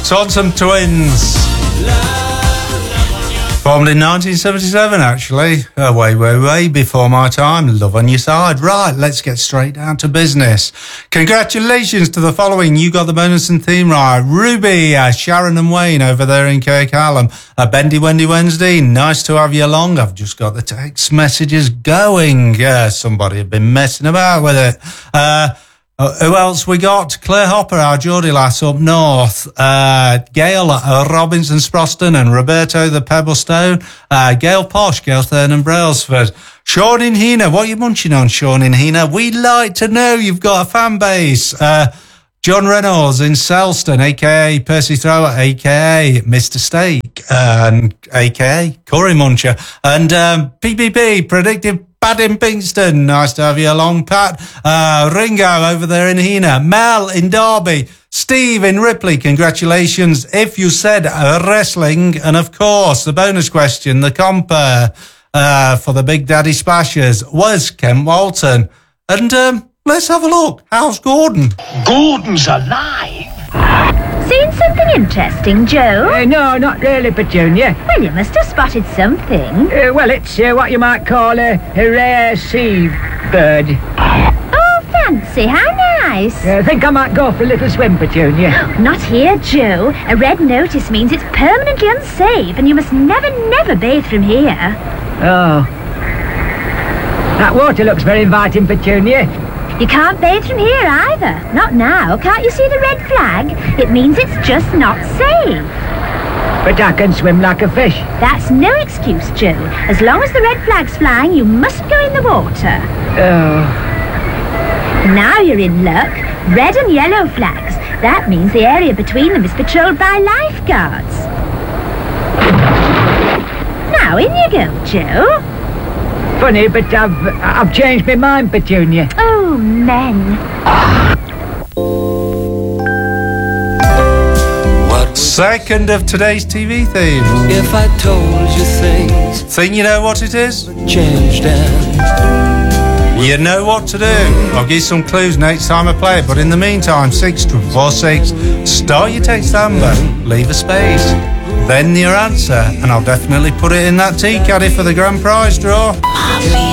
Swanson Twins. Formed in 1977, actually. Way before my time. Love on your side. Right, let's get straight down to business. Congratulations to the following. You got the bonus and theme right. Ruby, Sharon and Wayne over there in Kirkcallam. Bendy Wendy Wednesday, nice to have you along. I've just got the text messages going. Somebody had been messing about with it. Who else we got? Claire Hopper, our Geordie lass up north. Gail Robinson Sproston and Roberto the Pebblestone. Gail Posh, Gail Thurn and Brailsford. Sean in Hina, what are you munching on, Sean in Hina? We'd like to know you've got a fan base. John Reynolds in Selston, a.k.a. Percy Thrower, a.k.a. Mr. Steak, and a.k.a. Corey Muncher. And PPP, Predictive Pat in Pinkston, nice to have you along, Pat. Ringo over there in Hina. Mel in Derby. Steve in Ripley, congratulations. If you said wrestling, and of course, the bonus question, the compare for the Big Daddy Spashers was Kent Walton. And let's have a look. How's Gordon? Gordon's alive. Seen something interesting, Joe? No, not really, Petunia. Well, you must have spotted something. Well, it's what you might call a rare sea bird. Oh, fancy. How nice. I think I might go for a little swim, Petunia. Not here, Joe. A red notice means it's permanently unsafe and you must never bathe from here. Oh. That water looks very inviting, Petunia. You can't bathe from here either. Not now. Can't you see the red flag? It means it's just not safe. But I can swim like a fish. That's no excuse, Joe. As long as the red flag's flying, you must go in the water. Oh. Now you're in luck. Red and yellow flags. That means the area between them is patrolled by lifeguards. Now in you go, Joe. Funny, but I've changed my mind, Petunia. Oh, men. Second of today's TV theme. If I told you things Think you know what it is? changed and You know what to do. I'll give you some clues next time I play it, but in the meantime, 646, start your text number, leave a space, then your answer, and I'll definitely put it in that tea caddy for the grand prize draw.